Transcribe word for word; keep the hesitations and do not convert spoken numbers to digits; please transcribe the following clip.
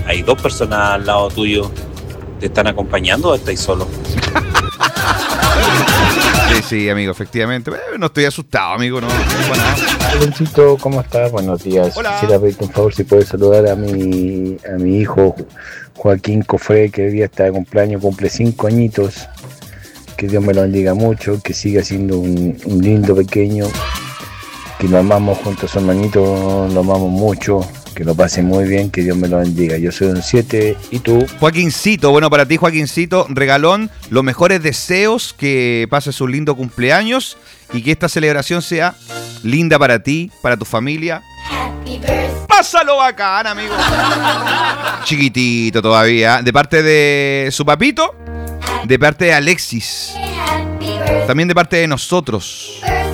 ¿Hay dos personas al lado tuyo? ¿Te están acompañando o estáis solo? Sí, sí, amigo, efectivamente. Eh, no estoy asustado, amigo, no. Bueno, Luchito, ¿cómo estás? Buenos días. Hola. Quisiera pedirte un favor si puedes saludar a mi a mi hijo Joaquín Cofré, que hoy día está de cumpleaños, cumple cinco añitos. Que Dios me lo bendiga mucho, que siga siendo un, un lindo pequeño, que lo amamos junto a su hermanito, lo amamos mucho, que lo pase muy bien, que Dios me lo bendiga. Yo soy un siete, ¿y tú? Joaquincito, bueno, para ti, Joaquincito, regalón, los mejores deseos, que pases un lindo cumpleaños y que esta celebración sea linda para ti, para tu familia. Pásalo bacán, amigo. Chiquitito todavía, de parte de su papito, de parte de Alexis, también de parte de nosotros.